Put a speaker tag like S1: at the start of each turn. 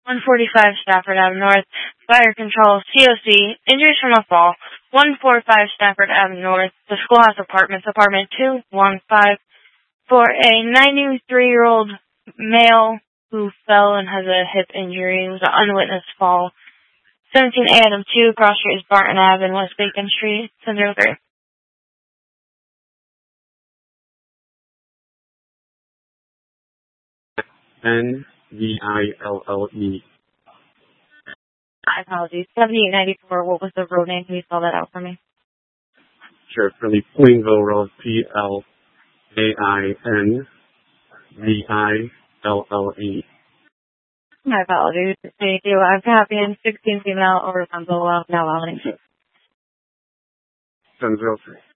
S1: 145 Stafford Avenue North. Fire control, COC. Injuries from a fall. 145 Stafford Avenue North. The Schoolhouse Apartments, apartment 215. For a 93-year-old male who fell and has a hip injury. It was an unwitnessed fall. 17 Adam 2, cross street is Barton Ave and West Bacon Street, 1003.
S2: Nville.
S1: My apologies. 7894, what was the road name? Can you spell that out for me?
S2: Sure, for the Plainville Road, Plainville.
S1: My apologies. Thank you. I'm copying 16 female over Pennsylvania now.
S2: 1003.